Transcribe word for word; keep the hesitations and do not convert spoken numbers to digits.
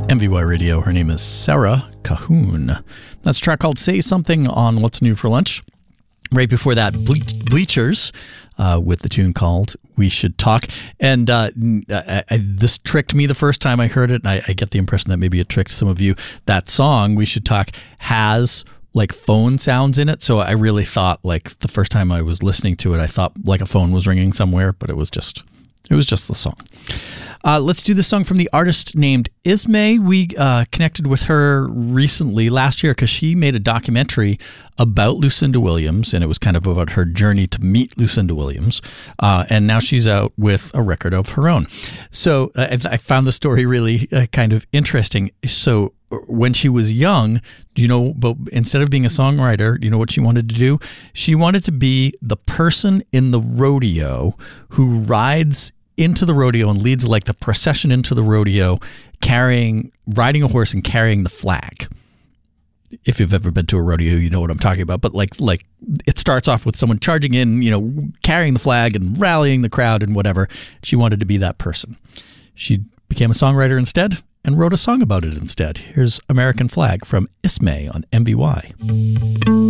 M V Y Radio. Her name is Sarah Cahoon. That's a track called Say Something on What's New for Lunch. Right before that, Ble- Bleachers uh, with the tune called We Should Talk. And uh, I, I, this tricked me the first time I heard it, and I, I get the impression that maybe it tricked some of you. That song, We Should Talk, has like phone sounds in it. So I really thought, like, the first time I was listening to it, I thought like a phone was ringing somewhere, but it was just, it was just the song. Uh, let's do this song from the artist named Ismay. We uh, connected with her recently last year because she made a documentary about Lucinda Williams, and it was kind of about her journey to meet Lucinda Williams. Uh, and now she's out with a record of her own. So uh, I found the story really uh, kind of interesting. So when she was young, do you know, but instead of being a songwriter, do you know what she wanted to do? She wanted to be the person in the rodeo who rides into the rodeo and leads like the procession into the rodeo, carrying, riding a horse and carrying the flag. If you've ever been to a rodeo, you know what I'm talking about. But like, like it starts off with someone charging in, you know, carrying the flag and rallying the crowd and whatever. She wanted to be that person. She became a songwriter instead and wrote a song about it instead. Here's American Flag from Ismay on M V Y.